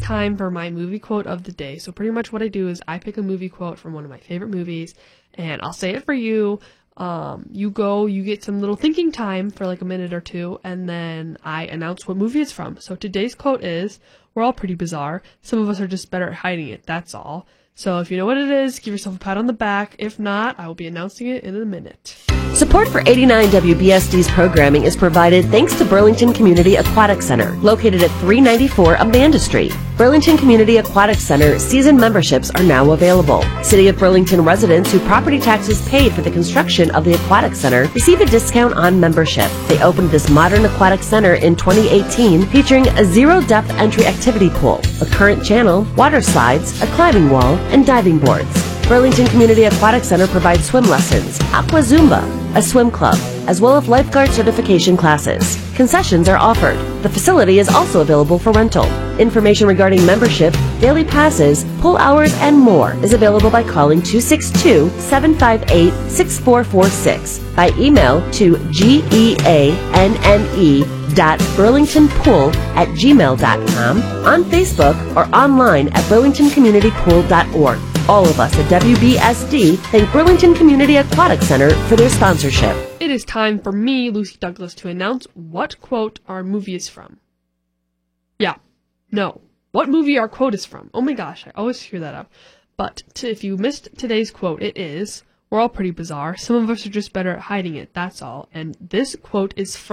time for my movie quote of the day. So pretty much what I do is I pick a movie quote from one of my favorite movies, and I'll say it for you. You get some little thinking time for like a minute or two, and then I announce what movie it's from. So today's quote is, "We're all pretty bizarre. Some of us are just better at hiding it, that's all." So if you know what it is, give yourself a pat on the back. If not, I will be announcing it in a minute. Support for 89 WBSD's programming is provided thanks to Burlington Community Aquatic Center, located at 394 Amanda Street. Burlington Community Aquatic Center season memberships are now available. City of Burlington residents who property taxes paid for the construction of the Aquatic Center receive a discount on membership. They opened this modern aquatic center in 2018, featuring a zero-depth entry activity pool, a current channel, water slides, a climbing wall, and diving boards. Burlington Community Aquatic Center provides swim lessons, aqua zumba, a swim club, as well as lifeguard certification classes. Concessions are offered. The facility is also available for rental. Information regarding membership, daily passes, pool hours, and more is available by calling 262-758-6446, by email to geanne.burlingtonpool@gmail.com, on Facebook, or online at burlingtoncommunitypool.org. All of us at WBSD thank Burlington Community Aquatic Center for their sponsorship. It is time for me, Lucy Douglas, to announce what quote our movie is from. What movie our quote is from. Oh my gosh, I always screw that up. But if you missed today's quote, it is, "We're all pretty bizarre. Some of us are just better at hiding it, that's all." And this quote is from